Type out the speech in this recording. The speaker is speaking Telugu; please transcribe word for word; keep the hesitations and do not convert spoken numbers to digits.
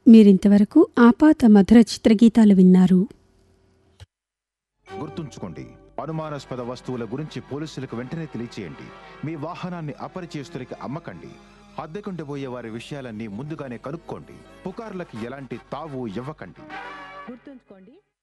మీరింతవరకు ఆపాత మధుర చిత్రగీతాలు విన్నారు. గుర్తుంచుకోండి, అనుమానాస్పద వస్తువుల గురించి పోలీసులకు వెంటనే తెలియచేయండి. మీ వాహనాన్ని అపరిచయస్తులకి అమ్మకండి. అద్దెకుండిపోయే వారి విషయాలన్నీ ముందుగానే కనుక్కోండి. పుకార్లకి ఎలాంటి తావు ఇవ్వకండి. గుర్తుంచుకోండి.